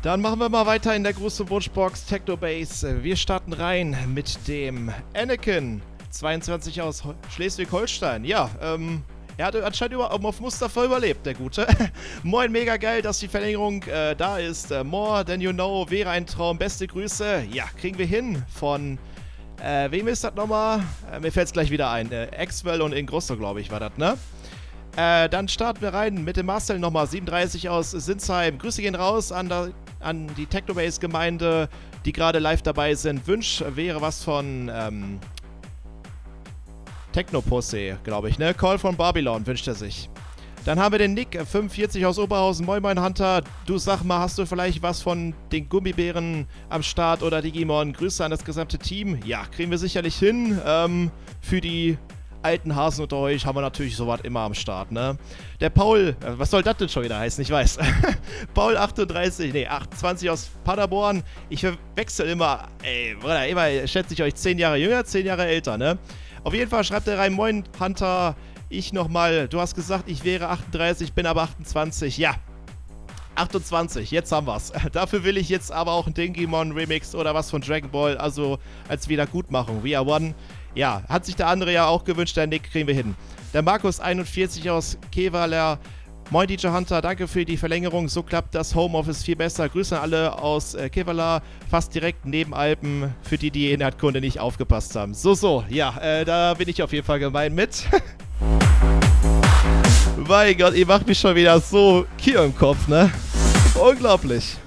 Dann machen wir mal weiter in der großen Wunschbox Technobase. Wir starten rein mit dem Anakin, 22 aus Schleswig-Holstein. Ja, er hat anscheinend auf Mustafa überlebt, der Gute. Moin, mega geil, dass die Verlängerung da ist. More than you know, wäre ein Traum. Beste Grüße. Ja, kriegen wir hin von, wem ist das nochmal? Mir fällt es gleich wieder ein. Axwell und Ingrosso, glaube ich, war das, ne? Dann starten wir rein mit dem Marcel nochmal, 37 aus Sinsheim. Grüße gehen raus an die Technobase-Gemeinde, die gerade live dabei sind. Wünsch wäre was von Technopussy, glaube ich, ne? Call von Babylon wünscht er sich. Dann haben wir den Nick, 45 aus Oberhausen. Moin Moin Hunter, du sag mal, hast du vielleicht was von den Gummibären am Start oder Digimon? Grüße an das gesamte Team. Ja, kriegen wir sicherlich hin. Für die alten Hasen unter euch haben wir natürlich sowas immer am Start, ne? Der Paul, was soll das denn schon wieder heißen? Ich weiß. Paul 28 aus Paderborn. Ich wechsle immer, immer schätze ich euch 10 Jahre jünger, 10 Jahre älter, ne? Auf jeden Fall schreibt er rein, moin Hunter, ich nochmal, du hast gesagt, ich wäre 38, bin aber 28, ja. 28, jetzt haben wir's. Dafür will ich jetzt aber auch ein Digimon Remix oder was von Dragon Ball, also als Wiedergutmachung. We are one. Ja, hat sich der andere ja auch gewünscht, der Nick kriegen wir hin. Der Markus 41 aus Kevaler. Moin DJ Hunter, danke für die Verlängerung. So klappt das Homeoffice viel besser. Grüße an alle aus Kevaler, fast direkt neben Alpen, für die in der Kunde nicht aufgepasst haben. So, ja, da bin ich auf jeden Fall gemein mit. Mein Gott, ihr macht mich schon wieder so Kier im Kopf, ne? Unglaublich.